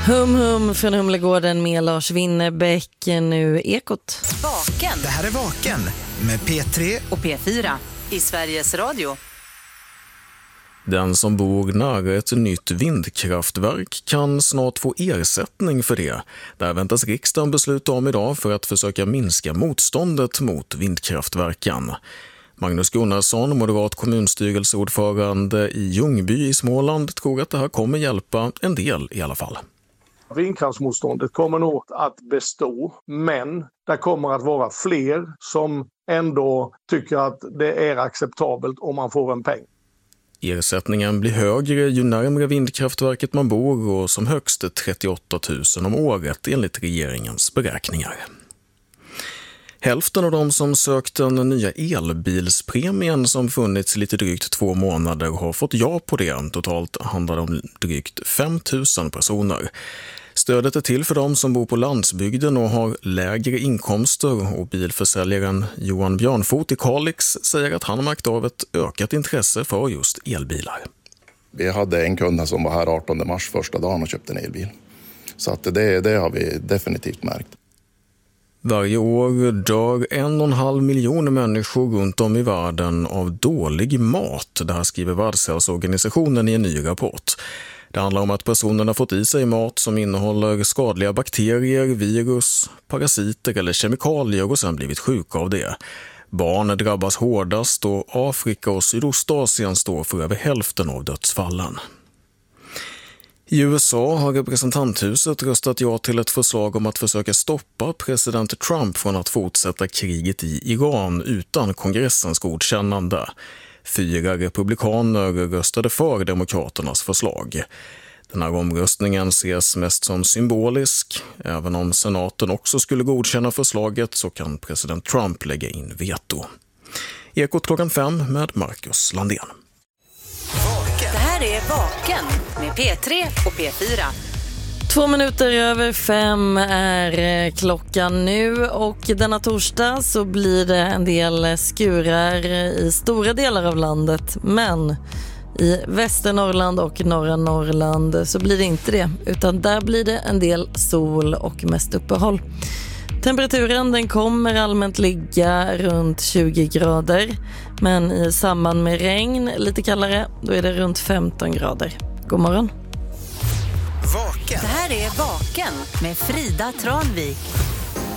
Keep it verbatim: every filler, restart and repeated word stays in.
Hum hum från Humlegården med Lars Winnerbäck, nu Ekot. Vaken. Det här är Vaken med P tre och P fyra i Sveriges Radio. Den som bor nära ett nytt vindkraftverk kan snart få ersättning för det. Där väntas riksdagen besluta om idag för att försöka minska motståndet mot vindkraftverken. Magnus Gunnarsson, moderat kommunstyrelseordförande i Ljungby i Småland, tror att det här kommer hjälpa en del i alla fall. Vindkraftsmotståndet kommer nog att bestå, men det kommer att vara fler som ändå tycker att det är acceptabelt om man får en peng. Ersättningen blir högre ju närmare vindkraftverket man bor och som högst trettioåtta tusen om året enligt regeringens beräkningar. Hälften av de som sökt den nya elbilspremien som funnits lite drygt två månader har fått ja på det. Totalt handlar det om drygt fem tusen personer. Stödet är till för de som bor på landsbygden och har lägre inkomster, och bilförsäljaren Johan Björnfot i Kalix säger att han har märkt av ett ökat intresse för just elbilar. Vi hade en kund som var här artonde mars första dagen och köpte en elbil. Så att det, det har vi definitivt märkt. Varje år dör en och en halv miljon människor runt om i världen av dålig mat. Det här skriver Världshälsoorganisationen i en ny rapport. Det handlar om att personerna fått i sig mat som innehåller skadliga bakterier, virus, parasiter eller kemikalier och sedan blivit sjuka av det. Barn drabbas hårdast och Afrika och Sydostasien står för över hälften av dödsfallen. I U S A har representanthuset röstat ja till ett förslag om att försöka stoppa president Trump från att fortsätta kriget i Iran utan kongressens godkännande. Fyra republikaner röstade för demokraternas förslag. Den här omröstningen ses mest som symbolisk. Även om senaten också skulle godkänna förslaget så kan president Trump lägga in veto. Ekot klockan fem med Marcus Landén. Det här är Vaken med P tre och P fyra. Två minuter över fem är klockan nu, och denna torsdag så blir det en del skurar i stora delar av landet, men i Västernorrland och norra Norrland så blir det inte det, utan där blir det en del sol och mest uppehåll. Temperaturen den kommer allmänt ligga runt tjugo grader, men i samband med regn lite kallare, då är det runt femton grader. God morgon. Vaken. Det här är Vaken med Frida Tranvik.